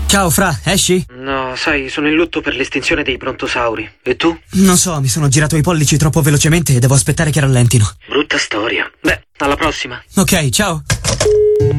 Ciao, Fra, esci? No, sai, sono in lutto per l'estinzione dei brontosauri. E tu? Non so, mi sono girato i pollici troppo velocemente e devo aspettare che rallentino. Brutta storia. Beh, alla prossima. Ok, ciao.